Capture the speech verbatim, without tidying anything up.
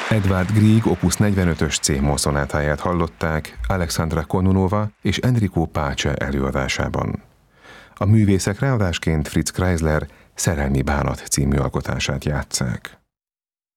Edvard Grieg opus negyvenötös C-moll szonátáját hallották Alexandra Kononova és Enrico Pace előadásában. A művészek ráadásként Fritz Kreisler Szerelmi bánat című alkotását játsszák.